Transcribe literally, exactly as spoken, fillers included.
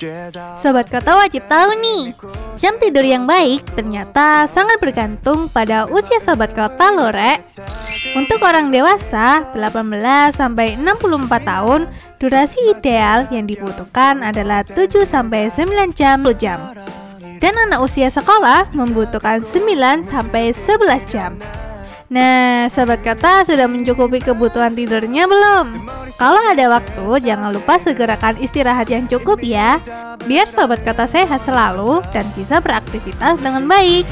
Sobat Kota wajib tahu nih, jam tidur yang baik ternyata sangat bergantung pada usia Sobat Kota loh, Rek. Untuk orang dewasa delapan belas sampai enam puluh empat tahun, durasi ideal yang dibutuhkan adalah tujuh sampai sembilan jam per jam. Dan anak usia sekolah membutuhkan sembilan sampai sebelas jam. Nah, Sobat Kota sudah mencukupi kebutuhan tidurnya belum? Kalau ada waktu, jangan lupa segerakan istirahat yang cukup ya, biar Sobat Kota sehat selalu dan bisa beraktivitas dengan baik.